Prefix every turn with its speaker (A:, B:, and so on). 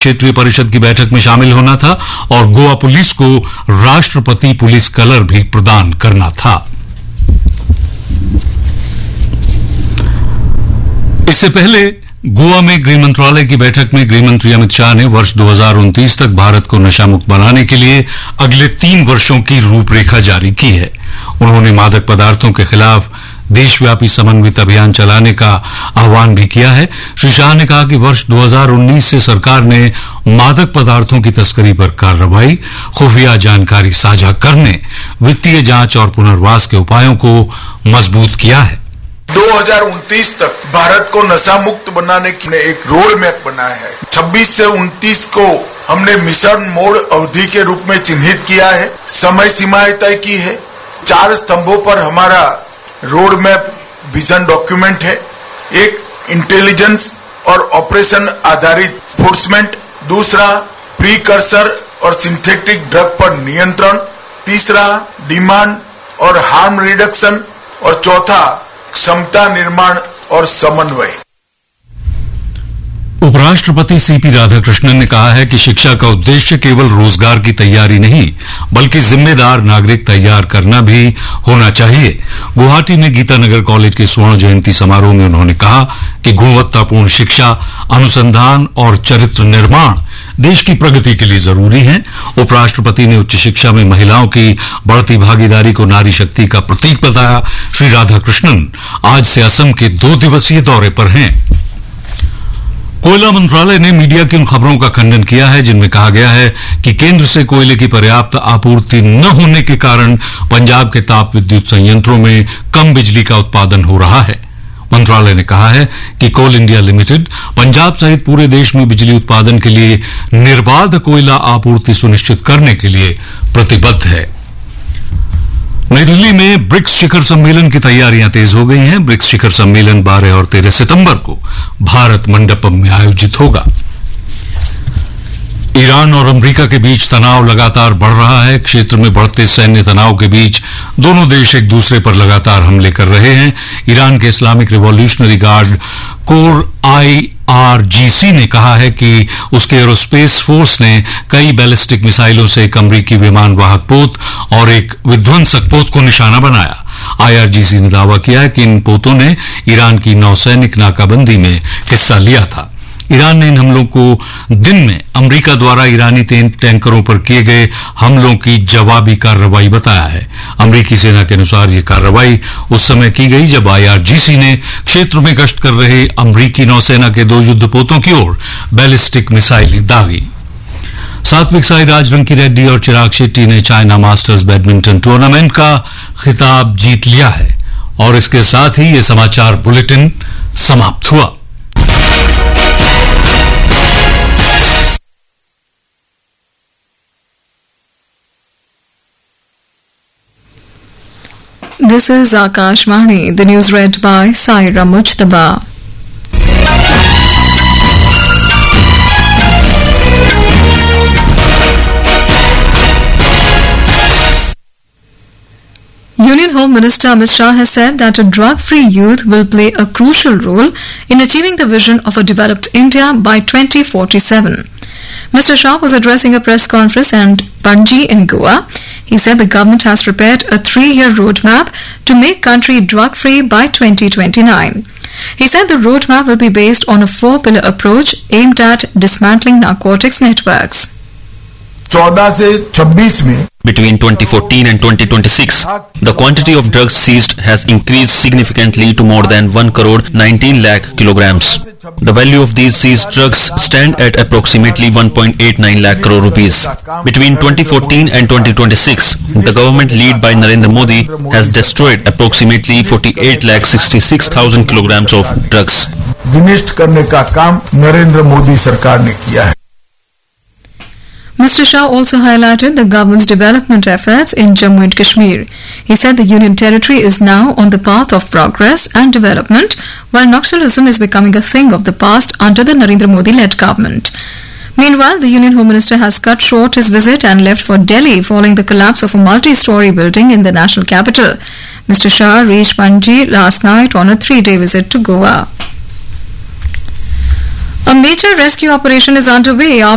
A: क्षेत्रीय परिषद की बैठक में शामिल होना था और गोवा पुलिस को राष्ट्रपति पुलिस कलर भी प्रदान करना था। इससे पहले गोवा में गृह मंत्रालय की बैठक में गृह मंत्री अमित शाह ने वर्ष 2029 तक भारत को नशा मुक्त बनाने के लिए अगले 3 वर्षों की रूपरेखा जारी की है। उन्होंने मादक पदार्थों के खिलाफ देशव्यापी समन्वित अभियान चलाने का आह्वान भी किया है। श्री शाह ने कहा कि वर्ष 2019 से सरकार ने मादक पदार्थों की तस्करी पर कार्रवाई, खुफिया जानकारी साझा करने, वित्तीय जांच और पुनर्वास के उपायों को मजबूत किया है।
B: 2029 तक भारत को नशा मुक्त बनाने के लिए एक रोड मैप बनाया है। 26 से 29 को हमने मिशन मोड अवधि के रूप में चिन्हित किया है, समय सीमाएं तय की है। 4 स्तंभों पर हमारा रोड मैप विजन डॉक्यूमेंट है। एक इंटेलिजेंस और ऑपरेशन आधारित एनफोर्समेंट, दूसरा प्रीकर्सर और सिंथेटिक ड्रग पर नियंत्रण, तीसरा डिमांड और हार्म रिडक्शन और चौथा क्षमता निर्माण और समन्वय।
A: उपराष्ट्रपति सीपी राधाकृष्णन ने कहा है कि शिक्षा का उद्देश्य केवल रोजगार की तैयारी नहीं बल्कि जिम्मेदार नागरिक तैयार करना भी होना चाहिए। गुवाहाटी में गीतानगर कॉलेज के स्वर्ण जयंती समारोह में उन्होंने कहा कि गुणवत्तापूर्ण शिक्षा, अनुसंधान और चरित्र निर्माण देश की प्रगति के लिए जरूरी है। उपराष्ट्रपति ने उच्च शिक्षा में महिलाओं की बढ़ती भागीदारी को नारी शक्ति का प्रतीक बताया। श्री राधाकृष्णन आज से असम के 2 दिवसीय दौरे पर हैं। कोयला मंत्रालय ने मीडिया की उन खबरों का खंडन किया है जिनमें कहा गया है कि केंद्र से कोयले की पर्याप्त आपूर्ति न होने के कारण पंजाब के ताप विद्युत संयंत्रों में कम बिजली का उत्पादन हो रहा है। मंत्रालय ने कहा है कि कोल इंडिया लिमिटेड पंजाब सहित पूरे देश में बिजली उत्पादन के लिए निर्बाध कोयला आपूर्ति सुनिश्चित करने के लिए प्रतिबद्ध है। नई दिल्ली में ब्रिक्स शिखर सम्मेलन की तैयारियां तेज हो गई हैं। ब्रिक्स शिखर सम्मेलन 12 और 13 सितंबर को भारत मंडपम में आयोजित होगा। ईरान और अमेरिका के बीच तनाव लगातार बढ़ रहा है। क्षेत्र में बढ़ते सैन्य तनाव के बीच दोनों देश एक दूसरे पर लगातार हमले कर रहे हैं। ईरान के Islamic revolutionary guard core IRGC ने कहा है कि उसके एरोस्पेस फोर्स ने कई बैलिस्टिक मिसाइलों से एक अमरीकी विमान वाहक पोत और एक विध्वंसक पोत को निशाना बनाया। IRGC ने दावा किया है कि इन पोतों ने ईरान की नौसैनिक नाकाबंदी में हिस्सा लिया था। ईरान ने इन हमलों को दिन में अमेरिका द्वारा ईरानी टैंकरों पर किए गए हमलों की जवाबी कार्रवाई बताया है। अमेरिकी सेना के अनुसार यह कार्रवाई उस समय की गई जब IRGC ने क्षेत्र में गश्त कर रहे अमेरिकी नौसेना के 2 युद्धपोतों की ओर बैलिस्टिक मिसाइलें दागी। सात्विक साईराज, रंकी रेड्डी और चिराग शेट्टी ने चाइना मास्टर्स बैडमिंटन टूर्नामेंट का खिताब जीत लिया है। और इसके साथ ही ये समाचार बुलेटिन समाप्त हुआ।
C: This is Akashvani. The news read by Saira Mujtaba. Union Home Minister Amit Shah has said that a drug-free youth will play a crucial role in achieving the vision of a developed India by 2047. Mr. Shah was addressing a press conference at Panji in Goa. He said the government has prepared a 3-year roadmap to make country drug-free by 2029. He said the roadmap will be based on a 4-pillar approach aimed at dismantling narcotics networks.
B: 14 से 26 में
D: Between 2014 and 2026, the quantity of drugs seized has increased significantly to more than 1 crore 19 lakh kilograms. The value of these seized drugs stand at approximately 1.89 lakh crore rupees. Between 2014 and 2026, the government led by Narendra Modi has destroyed approximately 48 lakh 66,000 kilograms of drugs.
B: विनिष्ट करने का काम नरेंद्र मोदी सरकार ने किया है।
C: Mr. Shah also highlighted the government's development efforts in Jammu and Kashmir. He said the Union Territory is now on the path of progress and development, while Naxalism is becoming a thing of the past under the Narendra Modi-led government. Meanwhile, the Union Home Minister has cut short his visit and left for Delhi following the collapse of a multi-story building in the national capital. Mr. Shah reached Panji last night on a 3-day visit to Goa. A major rescue operation is underway